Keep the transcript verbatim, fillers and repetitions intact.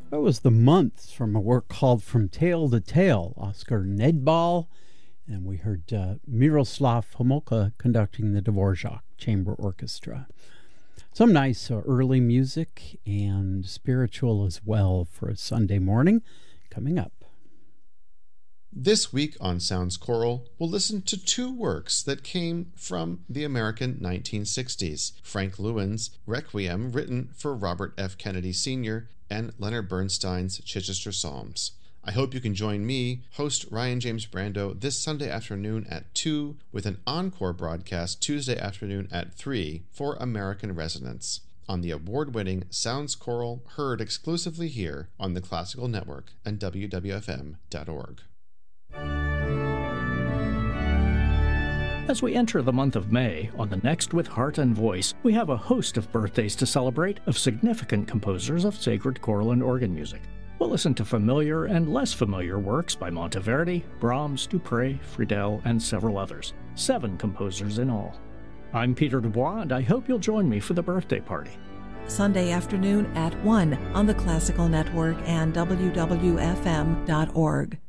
That was The Months from a work called From Tale to Tale, Oscar Nedbal, and we heard uh, Miroslav Homolka conducting the Dvorak Chamber Orchestra. Some nice uh, early music and spiritual as well for a Sunday morning coming up. This week on Sounds Choral, we'll listen to two works that came from the American nineteen sixties. Frank Lewin's Requiem, written for Robert F. Kennedy Senior, and Leonard Bernstein's Chichester Psalms. I hope you can join me, host Ryan James Brando, this Sunday afternoon at two, with an encore broadcast Tuesday afternoon at three for American Resonance on the award-winning Sounds Choral, heard exclusively here on the Classical Network and W W F M dot org. As we enter the month of May, on the Next with Heart and Voice, we have a host of birthdays to celebrate of significant composers of sacred choral and organ music. We'll listen to familiar and less familiar works by Monteverdi, Brahms, Dupre, Friedel, and several others. Seven composers in all. I'm Peter Dubois, and I hope you'll join me for the birthday party. Sunday afternoon at one on the Classical Network and W W F M dot org.